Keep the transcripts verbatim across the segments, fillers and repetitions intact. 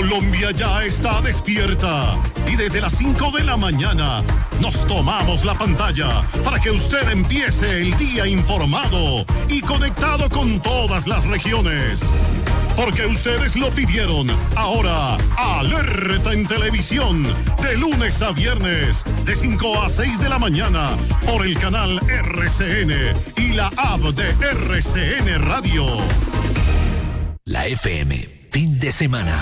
Colombia ya está despierta y desde las cinco de la mañana nos tomamos la pantalla para que usted empiece el día informado y conectado con todas las regiones. Porque ustedes lo pidieron. Ahora, Alerta en Televisión, de lunes a viernes, de cinco a seis de la mañana, por el canal R C N y la app de R C N Radio. La F M, fin de semana.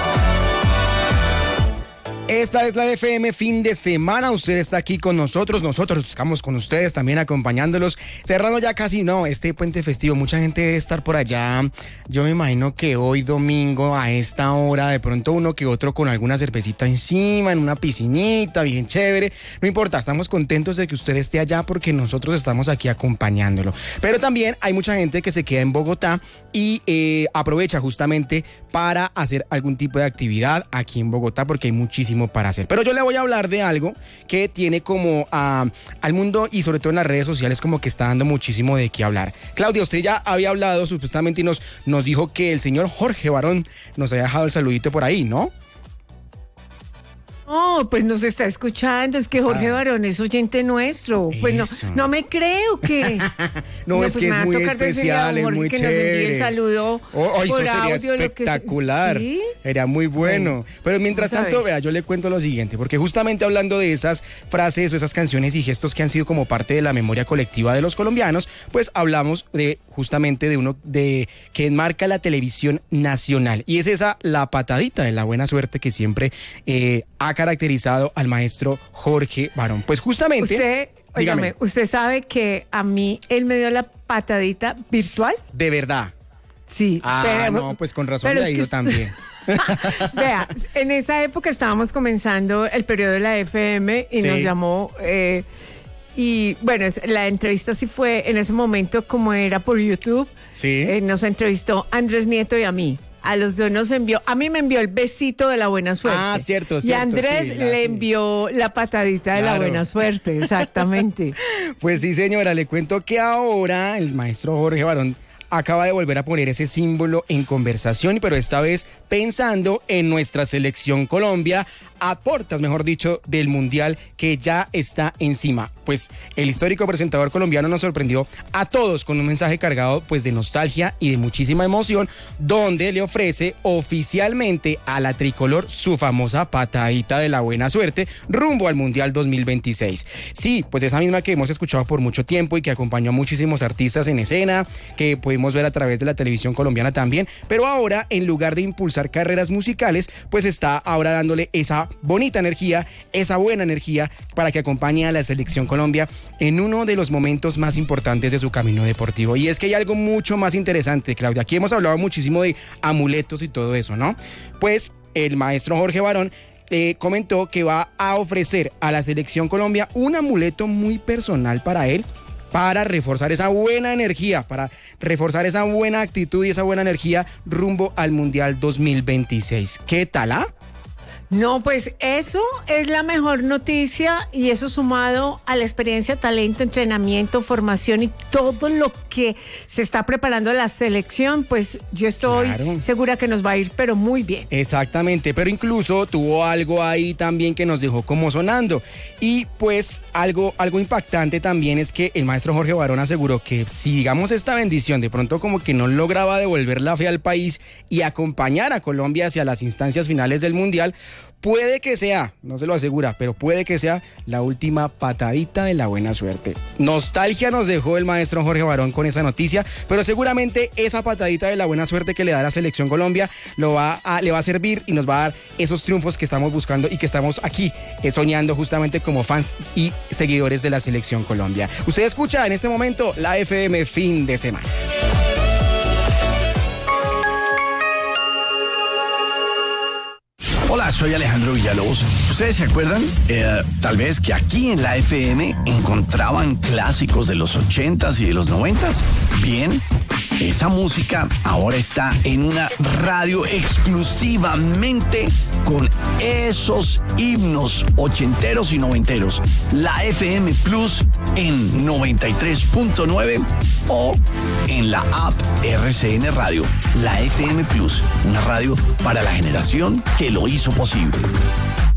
Esta es la F M fin de semana, usted está aquí con nosotros, nosotros estamos con ustedes también acompañándolos, cerrando ya casi, no, este puente festivo, mucha gente debe estar por allá, yo me imagino que hoy domingo a esta hora, de pronto uno que otro con alguna cervecita encima, en una piscinita, bien chévere, no importa, estamos contentos de que usted esté allá porque nosotros estamos aquí acompañándolo, pero también hay mucha gente que se queda en Bogotá y eh, aprovecha justamente para hacer algún tipo de actividad aquí en Bogotá porque hay muchísimo para hacer. Pero yo le voy a hablar de algo que tiene como uh, al mundo y sobre todo en las redes sociales como que está dando muchísimo de qué hablar. Claudia, usted ya había hablado supuestamente y nos, nos dijo que el señor Jorge Barón nos había dejado el saludito por ahí, ¿no? Oh, pues nos está escuchando, es que Jorge Barón es oyente nuestro. Eso. Pues no, no me creo que... no, no, es pues que es muy especial, es muy que chévere. Nos envíe el saludo oh, oh, por eso sería audio, espectacular, lo que... ¿Sí? Sería muy bueno. bueno. Pero mientras tanto, vea, yo le cuento lo siguiente, porque justamente hablando de esas frases o esas canciones y gestos que han sido como parte de la memoria colectiva de los colombianos, pues hablamos de justamente de uno de que enmarca la televisión nacional. Y es esa, la patadita de la buena suerte que siempre eh, ha caracterizado al maestro Jorge Barón. Pues justamente... Usted, dígame, usted sabe que a mí él me dio la patadita virtual. ¿De verdad? Sí. Ah, pero, no, pues con razón le ha ido usted... también. Vea, en esa época estábamos comenzando el periodo de la F M y sí. nos llamó... Eh, y bueno, la entrevista sí fue en ese momento como era por YouTube. Sí. Eh, nos entrevistó Andrés Nieto y a mí. A los dos nos envió, a mí me envió el besito de la buena suerte. Ah, cierto, cierto. Y Andrés sí, la, le sí. envió la patadita de claro. la buena suerte, exactamente. Pues sí, señora, le cuento que ahora el maestro Jorge Barón acaba de volver a poner ese símbolo en conversación, pero esta vez pensando en nuestra selección Colombia, a puertas, mejor dicho, del Mundial que ya está encima. Pues el histórico presentador colombiano nos sorprendió a todos con un mensaje cargado pues de nostalgia y de muchísima emoción, donde le ofrece oficialmente a la tricolor su famosa patadita de la buena suerte rumbo al Mundial dos mil veintiséis. Sí, pues esa misma que hemos escuchado por mucho tiempo y que acompañó a muchísimos artistas en escena, que pudimos ver a través de la televisión colombiana también, pero ahora en lugar de impulsar carreras musicales, pues está ahora dándole esa bonita energía, esa buena energía para que acompañe a la selección Colombia en uno de los momentos más importantes de su camino deportivo. Y es que hay algo mucho más interesante, Claudia. Aquí hemos hablado muchísimo de amuletos y todo eso, ¿no? Pues el maestro Jorge Barón eh, comentó que va a ofrecer a la selección Colombia un amuleto muy personal para él, para reforzar esa buena energía, para reforzar esa buena actitud y esa buena energía rumbo al Mundial dos mil veintiséis. ¿Qué tal, ah? No, pues eso es la mejor noticia y eso sumado a la experiencia, talento, entrenamiento, formación y todo lo que se está preparando la selección, pues yo estoy claro. segura que nos va a ir, pero muy bien. Exactamente, pero incluso tuvo algo ahí también que nos dejó como sonando y pues algo, algo impactante también es que el maestro Jorge Barón aseguró que si digamos esta bendición de pronto como que no lograba devolver la fe al país y acompañar a Colombia hacia las instancias finales del Mundial, puede que sea, no se lo asegura, pero puede que sea la última patadita de la buena suerte. Nostalgia nos dejó el maestro Jorge Barón con esa noticia, pero seguramente esa patadita de la buena suerte que le da la selección Colombia lo va a, le va a servir y nos va a dar esos triunfos que estamos buscando y que estamos aquí eh, soñando justamente como fans y seguidores de la selección Colombia. Usted escucha en este momento la F M fin de semana. Hola, soy Alejandro Villalobos. ¿Ustedes se acuerdan? Eh, tal vez que aquí en la F M encontraban clásicos de los ochentas y de los noventas. Bien, Esa música ahora está en una radio exclusivamente con esos himnos ochenteros y noventeros. La F M Plus en noventa y tres punto nueve o en la app R C N Radio. La F M Plus, una radio para la generación que lo hizo posible.